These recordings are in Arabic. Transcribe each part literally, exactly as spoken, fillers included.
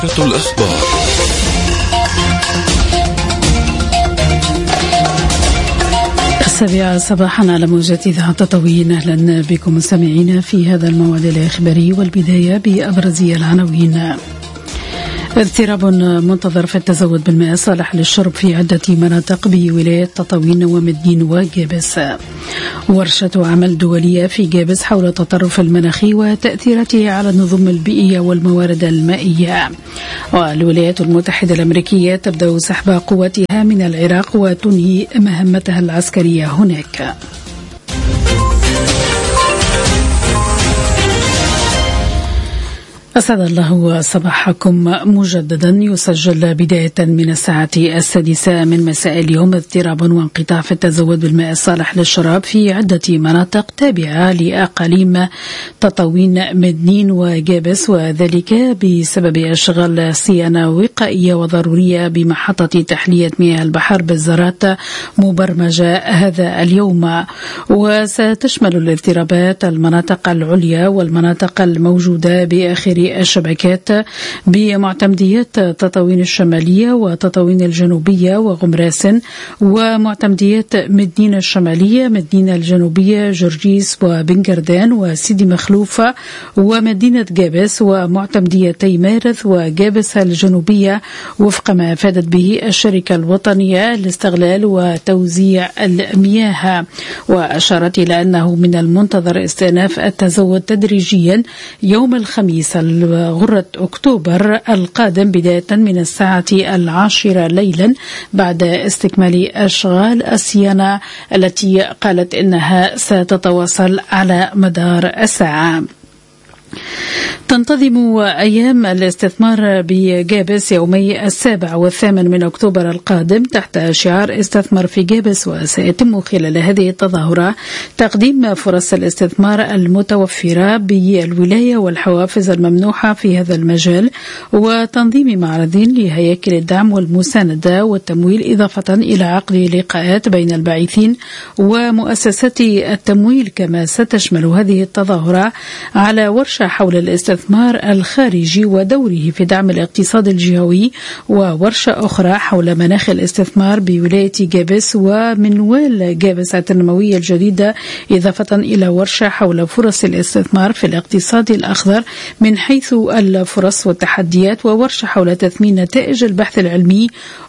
الأخبار. السابعة صباحا على موجة إذاعة تطوين. أهلا بكم مستمعينا في هذا الموعد الإخباري، والبداية بأبرز العناوين. اضطراب منتظر في التزود بالماء الصالح للشرب في عدة مناطق بولاية تطاوين ومدين وجابس. ورشة عمل دولية في جابس حول التطرف المناخي وتأثيراته على النظم البيئية والموارد المائية. والولايات المتحدة الأمريكية تبدأ سحب قواتها من العراق وتنهي مهمتها العسكرية هناك. أسعد الله صباحكم مجددا. يسجل بداية من الساعة السادسة من مساء اليوم اضطراب وانقطاع في التزود بالماء الصالح للشراب في عدة مناطق تابعة لأقاليم تطاوين مدنين وجابس، وذلك بسبب أشغال صيانة وقائية وضرورية بمحطة تحلية مياه البحر بالزرات مبرمجة هذا اليوم. وستشمل الاضطرابات المناطق العليا والمناطق الموجودة بآخر الشبكات بمعتمديات تطاوين الشمالية وتطاوين الجنوبية وغمراس، ومعتمديات مدينة الشمالية، مدينة الجنوبية، جرجيس وبنجردان وسيدي مخلوفة ومدينة جابس، ومعتمديتي مارث وجابس الجنوبية، وفق ما أفادت به الشركة الوطنية لاستغلال وتوزيع المياه. وأشارت إلى أنه من المنتظر استئناف التزود تدريجيا يوم الخميس غرة أكتوبر القادم بداية من الساعة العاشرة ليلا بعد استكمال أشغال الصيانة التي قالت إنها ستتواصل على مدار الساعة. تنتظم أيام الاستثمار بجابس يومي السابع والثامن من أكتوبر القادم تحت شعار استثمر في جابس، وسيتم خلال هذه التظاهرة تقديم فرص الاستثمار المتوفرة بالولاية والحوافز الممنوحة في هذا المجال، وتنظيم معرض لهياكل الدعم والمساندة والتمويل، إضافة إلى عقد لقاءات بين الباعثين ومؤسسات التمويل. كما ستشمل هذه التظاهرة على ورشة حول الاستثمار الخارجي ودوره في دعم الاقتصاد الجهوي، وورشة أخرى حول مناخ الاستثمار بولاية جابس ومنوال جابس التنموية الجديدة، إضافة إلى ورشة حول فرص الاستثمار في الاقتصاد الأخضر من حيث الفرص والتحديات، وورشة حول تثمين نتائج البحث العلمي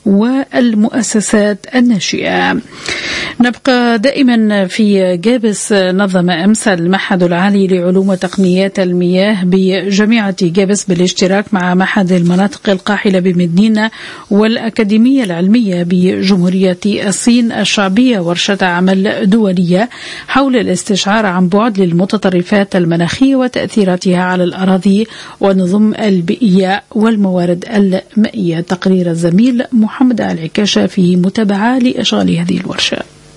والمؤسسات الناشئة. نبقى دائما في جابس. نظم أمس المعهد العالي لعلوم وتقنيات المياه بجامعة جابس بالاشتراك مع معهد المناطق القاحلة بمدينة والأكاديمية العلمية بجمهورية الصين الشعبية ورشة عمل دولية حول الاستشعار عن بعد للمتطرفات المناخية وتأثيراتها على الأراضي والنظم البيئية والموارد المائية. تقرير الزميل محمد العكاشة في متابعة لأشغال هذه الورشة.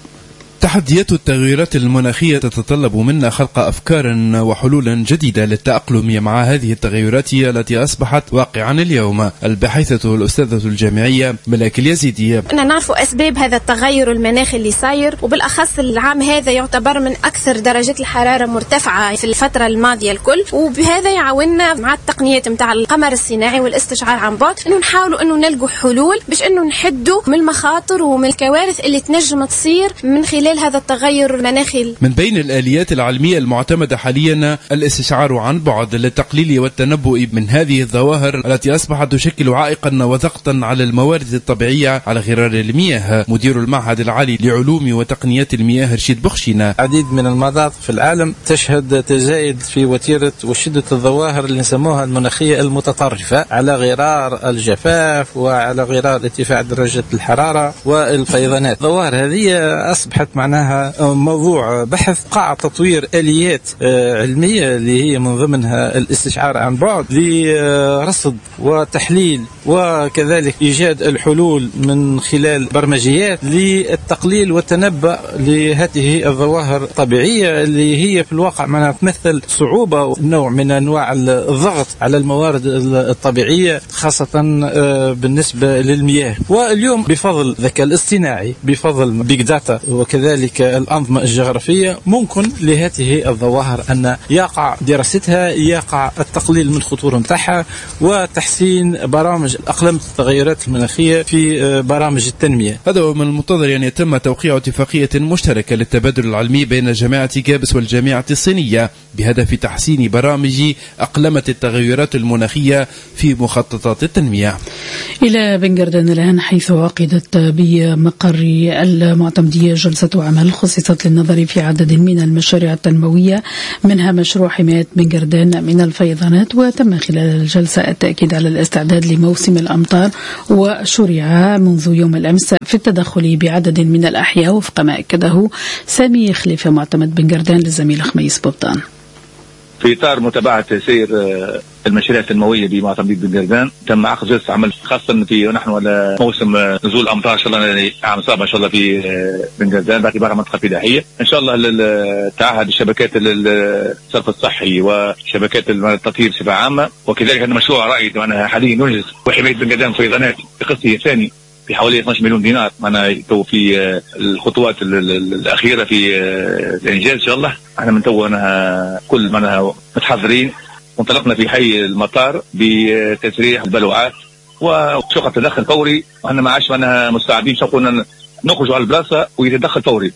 تحديات التغيرات المناخية تتطلب منا خلق أفكار وحلول جديدة للتأقلم مع هذه التغيرات التي أصبحت واقعا اليوم. الباحثة الأستاذة الجامعية ملاك اليزيدية: أنا نعرف أسباب هذا التغير المناخي اللي صاير، وبالأخص العام هذا يعتبر من أكثر درجات الحرارة مرتفعة في الفترة الماضية الكل، وبهذا يعاوننا مع التقنيات متاع القمر الصناعي والاستشعار عن بعد إنه نحاولوا إنه نلقوا حلول باش إنه نحدوا من المخاطر ومن الكوارث اللي تنجم تصير من خلال هذا التغير المناخي. من بين الآليات العلمية المعتمدة حاليا الاستشعار عن بعد للتقليل والتنبؤ من هذه الظواهر التي أصبحت تشكل عائقا وضغطا على الموارد الطبيعية على غرار المياه. مدير المعهد العالي لعلوم وتقنيات المياه رشيد بخشينا: عديد من المناطق في العالم تشهد تزايد في وتيرة وشدة الظواهر اللي نسموها المناخية المتطرفة على غرار الجفاف وعلى غرار ارتفاع درجة الحرارة والفيضانات. الظواهر هذه أصبحت معناها موضوع بحث، قاع تطوير آليات علمية اللي هي من ضمنها الاستشعار عن بعد لرصد وتحليل وكذلك إيجاد الحلول من خلال برمجيات للتقليل والتنبؤ لهذه الظواهر الطبيعية اللي هي في الواقع معناها تمثل صعوبة ونوع من أنواع الضغط على الموارد الطبيعية خاصة بالنسبة للمياه. واليوم بفضل الذكاء الاصطناعي، بفضل بيج داتا وكذلك وكذلك الأنظمة الجغرافية، ممكن لهذه الظواهر أن يقع دراستها، يقع التقليل من الخطورة متاعها، وتحسين برامج أقلمة التغيرات المناخية في برامج التنمية. هذا من المنتظر أن يتم توقيع اتفاقية مشتركة للتبادل العلمي بين جامعة جابس والجامعة الصينية بهدف تحسين برامج أقلمة التغيرات المناخية في مخططات التنمية. إلى بنغردان الآن، حيث عقدت بمقر المعتمدية جلسة عمل خصصت للنظر في عدد من المشاريع التنموية، منها مشروع حماية بنغردان من الفيضانات. وتم خلال الجلسة التأكيد على الاستعداد لموسم الأمطار، وشرع منذ يوم الأمس في التدخل بعدد من الأحياء وفق ما أكده سامي خليفة معتمد بنغردان للزميل خميس بوبطان. في إطار متابعة سير المشاريع التنموية بمعتمدية بنغردان، تم عقد جلسة عمل خاصة في ونحن على موسم نزول الأمطار إن شاء الله عام صعب إن شاء الله في بنغردان باعتبارها منطقة فلاحية. إن شاء الله تعهد الشبكات الصرف الصحي وشبكات التطهير بصفة عامة، وكذلك عندنا مشروع رائد معنا حاليا ينجز وحماية بنغردان فيضانات بقسطه ثاني في حوالي اثني عشر مليون دينار. معنا تو في الخطوات الأخيرة في الإنجاز إن شاء الله. احنا من تو أنا كل منها متحضرين، وانطلقنا في حي المطار بتسريح البلوعات وشقة تدخل فوري، وأنا ما عادش منها مستعدين شقونا نخرجوا على البلاصة ويتدخل فوري.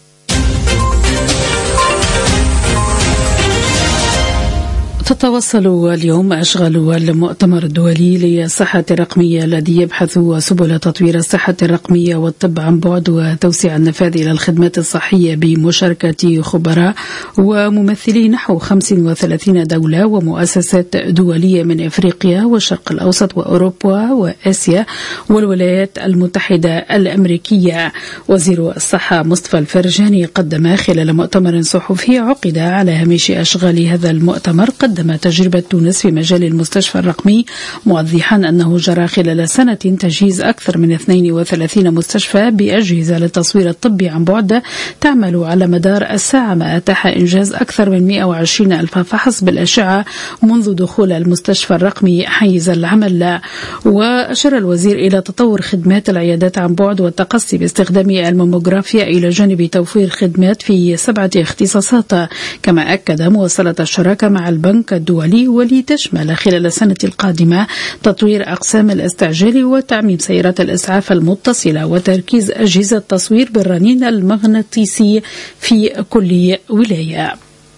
تتواصل اليوم أشغال المؤتمر الدولي للصحة الرقمية الذي يبحث سبل تطوير الصحة الرقمية والطب عن بعد وتوسيع النفاذ إلى الخدمات الصحية بمشاركة خبراء وممثلي نحو خمس وثلاثين دولة ومؤسسات دولية من إفريقيا والشرق الأوسط وأوروبا وآسيا والولايات المتحدة الأمريكية. وزير الصحة مصطفى الفرجاني قدم خلال مؤتمر صحفي عقد على هامش أشغال هذا المؤتمر قدم تجربة تونس في مجال المستشفى الرقمي، موضحا أنه جرى خلال سنة تجهيز أكثر من اثنين وثلاثين مستشفى بأجهزة للتصوير الطبي عن بعد تعمل على مدار الساعة، ما أتاح إنجاز أكثر من مئة وعشرين ألف فحص بالأشعة منذ دخول المستشفى الرقمي حيز العمل. وأشار الوزير إلى تطور خدمات العيادات عن بعد والتقصي باستخدام الماموغرافيا إلى جانب توفير خدمات في سبعة اختصاصات، كما أكد مواصلة الشراكة مع البنك الدولي ولتشمل خلال السنة القادمة تطوير أقسام الاستعجال وتعميم سيارات الإسعاف المتصلة وتركيز أجهزة تصوير بالرنين المغناطيسي في كل ولاية.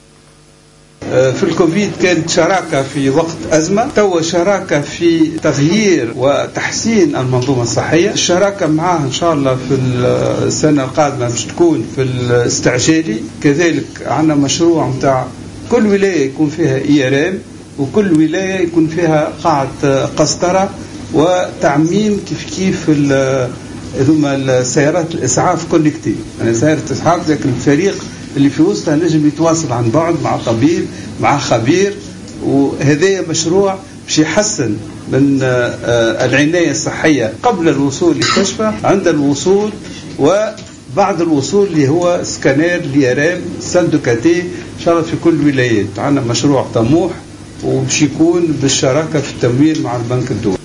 في الكوفيد كانت شراكة في وقت أزمة، تو شراكة في تغيير وتحسين المنظومة الصحية. الشراكة معها إن شاء الله في السنة القادمة مش تكون في الاستعجالي. كذلك عندنا مشروع متاع كل ولاية يكون فيها إيرام، وكل ولاية يكون فيها قاعة قسطرة وتعميم كيف كيف هذوما السيارات الإسعاف كوليكتيف. يعني سيارة إسعاف ذاك الفريق اللي في وسطها نجم يتواصل عن بعد مع طبيب مع خبير، وهذا مشروع باش يحسن من العناية الصحية قبل الوصول للمستشفى، عند الوصول وبعد الوصول اللي هو سكانير ليرام سندوكاتي إن شاء الله في كل ولايات. عندنا مشروع طموح وباش يكون بالشراكة في التمويل مع البنك الدولي.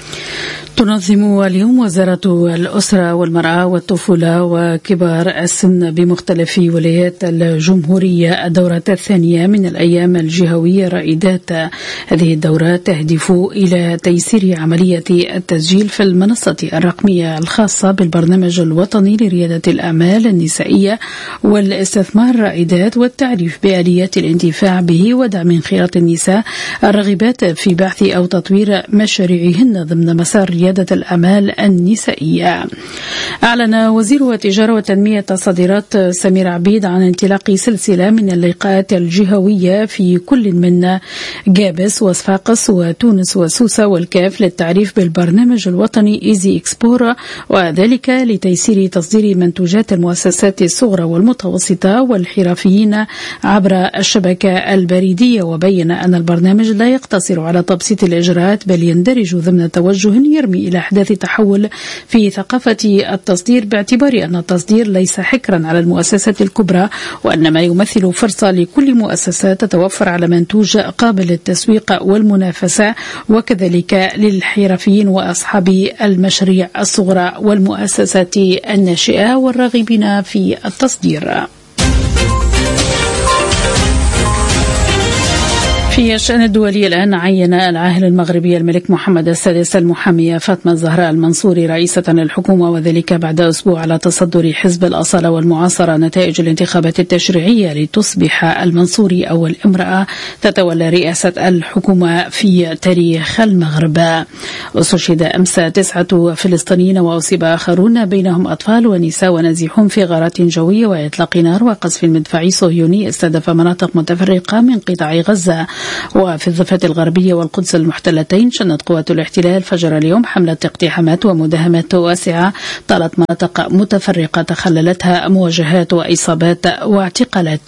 تنظم اليوم وزارة الأسرة والمرأة والطفولة وكبار السن بمختلف ولايات الجمهورية الدورة الثانية من الأيام الجهوية رائدات. هذه الدورة تهدف إلى تيسير عملية التسجيل في المنصة الرقمية الخاصة بالبرنامج الوطني لريادة الأعمال النسائية والاستثمار رائدات، والتعريف بآليات الانتفاع به ودعم انخراط النساء الراغبات في بحث أو تطوير مشاريعهن ضمن مسار ريادة الأعمال النسائية. أعلن وزير التجارة والتنمية الصادرات سمير عبيد عن انطلاق سلسلة من اللقاءات الجهوية في كل من جابس وصفاقس وتونس وسوسة والكاف للتعريف بالبرنامج الوطني إيزي إكسبورا، وذلك لتيسير تصدير منتوجات المؤسسات الصغرى والمتوسطة والحرفيين عبر الشبكة البريدية. وبين أن البرنامج لا يقتصر على تبسيط الإجراءات بل يندرج ضمن توجه يرمي العالمي إلى إحداث تحول في ثقافة التصدير، باعتبار أن التصدير ليس حكرا على المؤسسات الكبرى، وأنما يمثل فرصة لكل مؤسسة تتوفر على منتوج قابل للتسويق والمنافسة، وكذلك للحرفيين وأصحاب المشاريع الصغرى والمؤسسات الناشئة والراغبين في التصدير. في الشأن الدولي الآن، عين العاهل المغربي الملك محمد السادس المحامية فاطمة الزهراء المنصوري رئيسة للحكومة، وذلك بعد أسبوع على تصدر حزب الأصالة والمعاصرة نتائج الانتخابات التشريعية، لتصبح المنصوري أول امرأة تتولى رئاسة الحكومة في تاريخ المغرب. استشهد أمس تسعة فلسطينيين وأصيب آخرون بينهم أطفال ونساء ونازحون في غارات جوية وإطلاق نار وقصف مدفعي صهيوني استهدف مناطق متفرقة من قطاع غزة. وفي الضفة الغربية والقدس المحتلتين، شنت قوات الاحتلال فجر اليوم حملة اقتحامات ومداهمات واسعة طالت مناطق متفرقة تخللتها مواجهات وإصابات واعتقالات.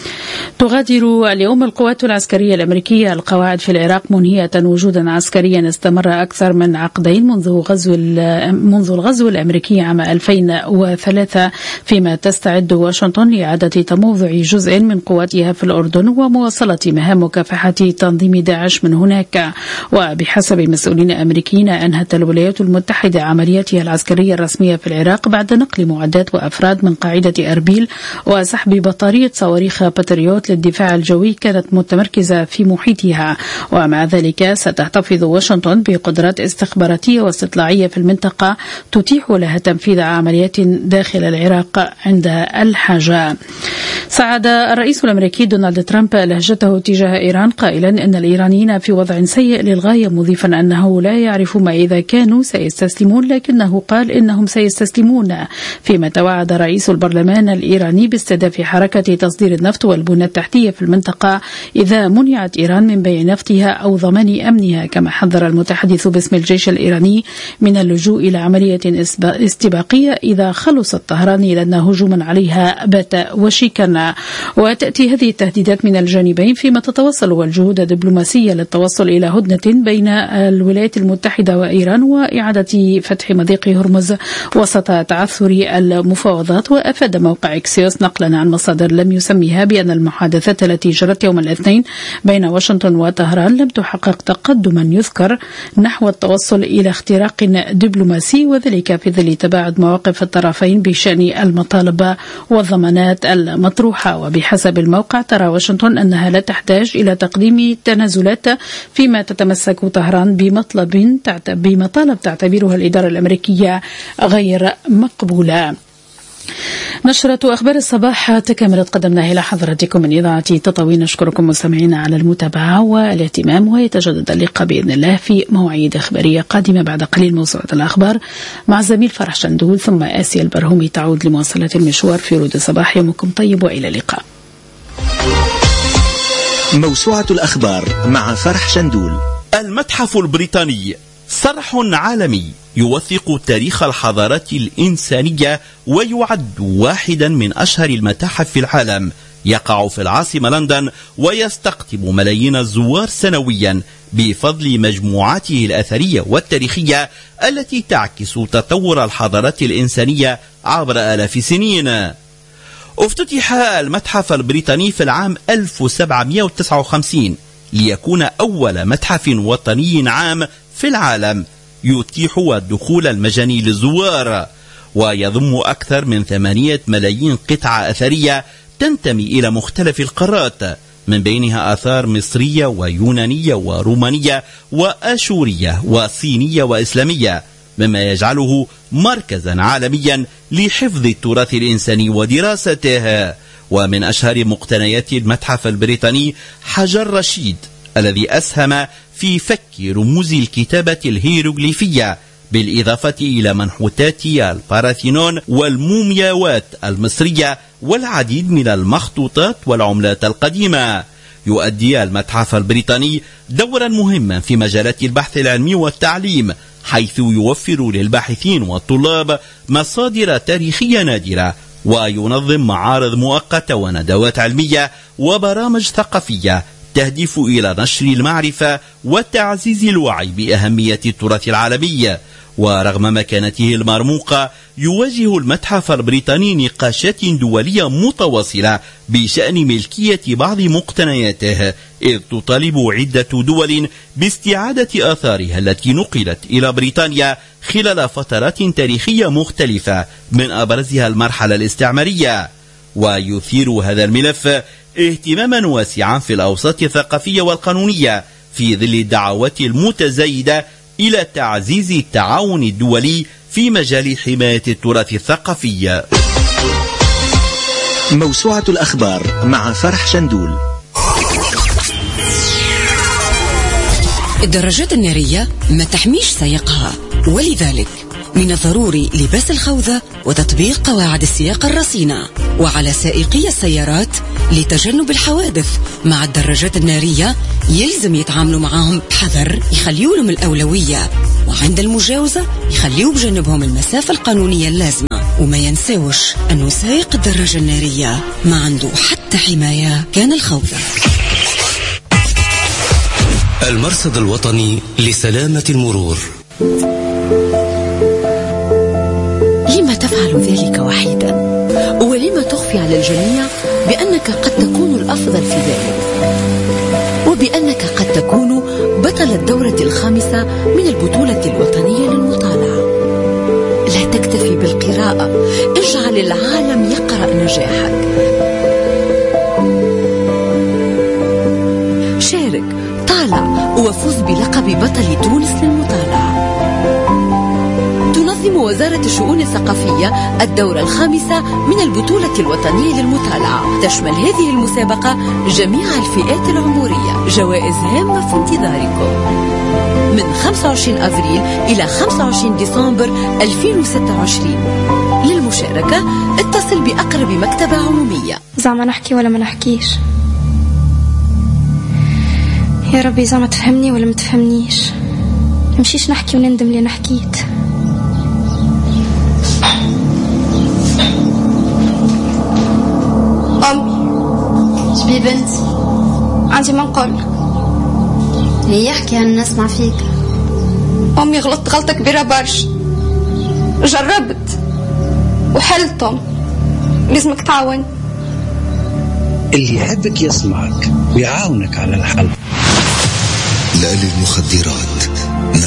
تغادر اليوم القوات العسكرية الأمريكية القواعد في العراق منهية وجودا عسكريا استمر أكثر من عقدين منذ غزو منذ الغزو الأمريكي عام ألفين وثلاثة، فيما تستعد واشنطن لإعادة تموضع جزء من قواتها في الأردن ومواصلة مهام مكافحة تنظيم داعش من هناك. وبحسب مسؤولين أمريكيين، أنهت الولايات المتحدة عملياتها العسكرية الرسمية في العراق بعد نقل معدات وأفراد من قاعدة أربيل وسحب بطارية صواريخ باتريوت للدفاع الجوي كانت متمركزة في محيطها. ومع ذلك ستحتفظ واشنطن بقدرات استخباراتية واستطلاعية في المنطقة تتيح لها تنفيذ عمليات داخل العراق عند الحاجة. صعد الرئيس الأمريكي دونالد ترامب لهجته تجاه إيران قائلا أن الإيرانيين في وضع سيء للغاية، مضيفا أنه لا يعرف ما إذا كانوا سيستسلمون، لكنه قال إنهم سيستسلمون. فيما توعد رئيس البرلمان الإيراني باستهداف حركة تصدير النفط والبنى التحتية في المنطقة إذا منعت إيران من بيع نفطها أو ضمان أمنها. كما حذر المتحدث باسم الجيش الإيراني من اللجوء إلى عملية استباقية إذا خلصت طهران، لأن هجوما عليها بات وشيكا. وتأتي هذه التهديدات من الجانبين فيما تتوصل الجهود الدبلوماسية للتوصل إلى هدنة بين الولايات المتحدة وإيران وإعادة فتح مضيق هرمز وسط تعثر المفاوضات. وأفاد موقع إكسيوس نقلا عن مصادر لم يسميها بأن المحادثات التي جرت يوم الاثنين بين واشنطن وطهران لم تحقق تقدما يذكر نحو التوصل إلى اختراق دبلوماسي، وذلك في ظل تباعد مواقف الطرفين بشأن المطالب والضمانات المطروحة. وبحسب الموقع ترى واشنطن أنها لا تحتاج إلى تقديم تنازلات فيما تتمسك طهران بمطلب بمطالب تعتبرها الإدارة الأمريكية غير مقبولة. نشرة أخبار الصباح تكملت، قدمناها إلى حضراتكم من إذاعة تطاوين. نشكركم مستمعينا على المتابعة والاهتمام، ويتجدد اللقاء بإذن الله في مواعيد إخبارية قادمة بعد قليل. موسوعة الأخبار مع زميل فرح شندول، ثم آسيا البرهومي تعود لمواصلة المشوار في رود الصباح. يومكم طيب وإلى اللقاء. موسوعة الأخبار مع فرح شندول. المتحف البريطاني صرح عالمي يوثق تاريخ الحضارات الإنسانية ويعد واحدا من أشهر المتاحف في العالم. يقع في العاصمة لندن ويستقطب ملايين الزوار سنويا بفضل مجموعاته الأثرية والتاريخية التي تعكس تطور الحضارات الإنسانية عبر آلاف سنين. افتتح المتحف البريطاني في العام ألف وسبعمئة وتسعة وخمسين ليكون أول متحف وطني عام في العالم يتيح الدخول المجاني للزوار، ويضم أكثر من ثمانية ملايين قطعة أثرية تنتمي إلى مختلف القارات، من بينها آثار مصرية ويونانية ورومانية وآشورية وصينية وإسلامية، مما يجعله مركزا عالميا لحفظ التراث الإنساني ودراسته. ومن أشهر مقتنيات المتحف البريطاني حجر رشيد الذي أسهم في فك رموز الكتابة الهيروغليفية، بالإضافة إلى منحوتات الباراثينون والمومياوات المصرية والعديد من المخطوطات والعملات القديمة. يؤدي المتحف البريطاني دورا مهما في مجالات البحث العلمي والتعليم، حيث يوفر للباحثين والطلاب مصادر تاريخية نادرة، وينظم معارض مؤقتة وندوات علمية وبرامج ثقافية تهدف إلى نشر المعرفة وتعزيز الوعي بأهمية التراث العالمي. ورغم مكانته المرموقة يواجه المتحف البريطاني نقاشات دولية متواصلة بشأن ملكية بعض مقتنياته، إذ تطالب عدة دول باستعادة آثارها التي نقلت إلى بريطانيا خلال فترات تاريخية مختلفة من أبرزها المرحلة الاستعمارية. ويثير هذا الملف اهتماما واسعا في الأوساط الثقافية والقانونية في ظل الدعوات المتزايدة إلى تعزيز التعاون الدولي في مجال حماية التراث الثقافي. موسوعة الأخبار مع فرح شندول. الدراجات النارية ما تحميش سائقها، ولذلك من الضروري لباس الخوذة وتطبيق قواعد السياقة الرصينة، وعلى سائقي السيارات لتجنب الحوادث مع الدراجات النارية يلزم يتعاملوا معهم بحذر، يخليوا لهم الأولوية، وعند المجاوزة يخليوا بجنبهم المسافة القانونية اللازمة، وما ينساوش أنه سائق الدراجة النارية ما عنده حتى حماية كان الخوذة. المرصد الوطني لسلامة المرور. لما تفعل ذلك وحيدا؟ ولما تخفي على الجميع بأنك قد تكون الأفضل في ذلك، وبأنك قد تكون بطل الدورة الخامسة من البطولة الوطنية للمطالعة؟ لا تكتفي بالقراءة، اجعل العالم يقرأ نجاحك. شارك، طالع، وفوز بلقب بطل تونس للمطالعة. تنظم وزارة الشؤون الثقافية الدورة الخامسة من البطولة الوطنية للمطالعة. تشمل هذه المسابقة جميع الفئات العمرية. جوائز هامة في انتظاركم من خمسة وعشرين أفريل إلى خمسة وعشرين ديسمبر ألفين وستة وعشرين. للمشاركة اتصل بأقرب مكتبة عمومية. زعما نحكي ولا ما نحكيش؟ يا ربي زعما تفهمني ولا ما تفهمنيش؟ مشيش نحكي وندم اللي نحكيت. أمي شبي بنتي؟ عندي ما نقول. هي يحكي أنا نسمع فيك. أمي غلطت غلطة كبيرة برشا، جربت وحلتهم، لازمك تعاون. اللي يحبك يسمعك ويعاونك على الحل. لا للمخدرات،